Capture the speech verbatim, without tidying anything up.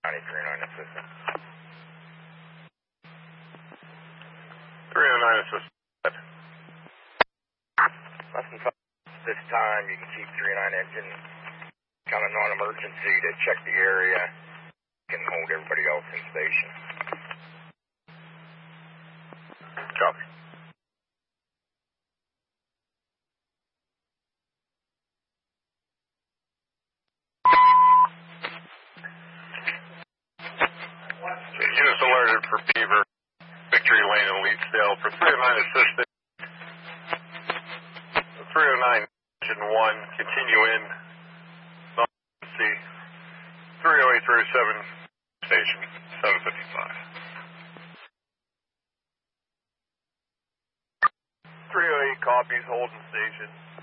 three oh nine assistant. three oh nine assistant. Less than five this time, you can keep three oh nine engine kind of non-emergency to check the area. You can hold everybody else in station. Copy. Okay, units alerted for Beaver, Victory Lane and Leedsdale for three oh nine assistant. three oh nine engine one, continue in, non-emergency, three oh eight, three oh seven, station seven fifty-five. three oh eight copies, holding station.